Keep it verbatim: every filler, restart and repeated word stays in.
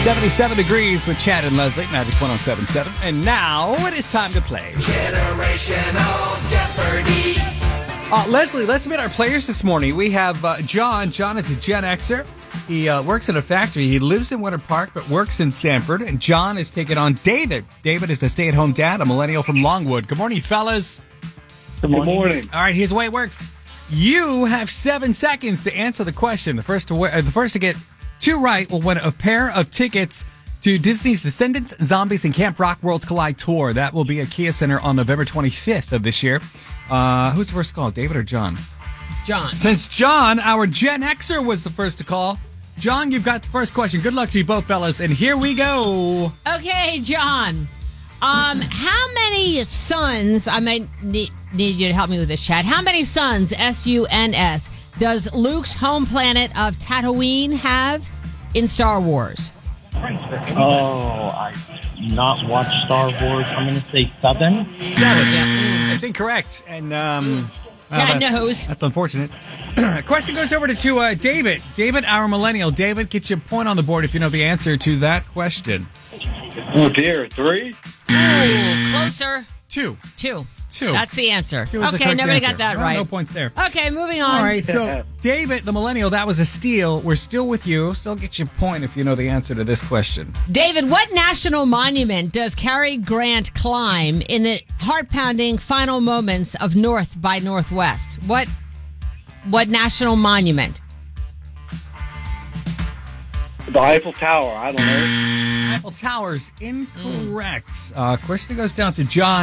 seventy-seven degrees with Chad and Leslie, Magic one oh seven point seven. And now it is time to play Generational Jeopardy! Uh, Leslie, let's meet our players this morning. We have uh, John. John is a Gen Xer. He uh, works in a factory. He lives in Winter Park, but works in Sanford. And John is taking on David. David is a stay-at-home dad, a millennial from Longwood. Good morning, fellas. Good morning. Good morning. All right, here's the way it works. You have seven seconds to answer the question. The first to uh, the first to get two right will win a pair of tickets to Disney's Descendants, Zombies, and Camp Rock Worlds Collide Tour. That will be at Kia Center on November twenty-fifth of this year. Uh, who's the first to call, David or John? John. Since John, our Gen Xer, was the first to call, John, you've got the first question. Good luck to you both, fellas. And here we go. Okay, John. Um, how many suns, I might need, need you to help me with this, Chad. How many suns, S U N S, does Luke's home planet of Tatooine have in Star Wars? Oh, I've not watched Star Wars. I'm going to say seven. Seven. Yeah. It's incorrect. And, um... Well, Chad that's, knows. That's unfortunate. Question goes over to, to uh, David. David, our millennial. David, get you a point on the board if you know the answer to that question. Oh, dear. Three? Ooh, closer. Two. Two. Two. That's the answer. Two is the okay, correct nobody answer. got that Well, right. No points there. Okay, moving on. All right, so David, the millennial, that was a steal. We're still with you. Still get you a point if you know the answer to this question. David, what national monument does Cary Grant climb in the heart-pounding final moments of North by Northwest? What what national monument? The Eiffel Tower. I don't know. Eiffel Tower's incorrect. Uh, question goes down to John.